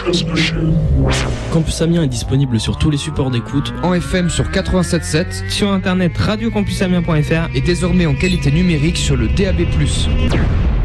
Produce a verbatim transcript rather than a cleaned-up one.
Campus Amiens est disponible sur tous les supports d'écoute, en F M sur quatre-vingt-sept virgule sept, sur internet radio campus amiens point f r et désormais en qualité numérique sur le D A B plus.